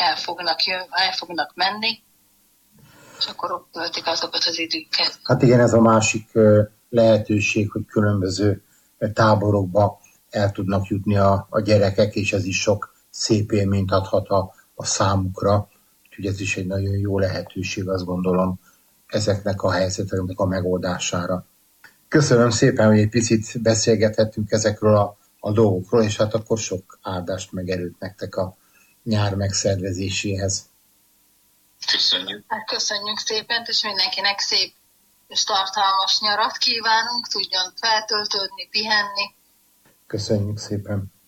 el fognak menni, és akkor ott töltik azokat az időket. Hát igen, ez a másik lehetőség, hogy különböző táborokba el tudnak jutni a gyerekek, és ez is sok szép élményt adhat a számukra. Úgyhogy ez is egy nagyon jó lehetőség, azt gondolom, ezeknek a helyzeteknek a megoldására. Köszönöm szépen, hogy egy picit beszélgethettünk ezekről a dolgokról, és hát akkor sok áldást meg erőt nektek a nyár megszervezéséhez. Köszönjük. Hát köszönjük szépen, és mindenkinek szép és tartalmas nyarat kívánunk, tudjon feltöltődni, pihenni. Köszönjük szépen.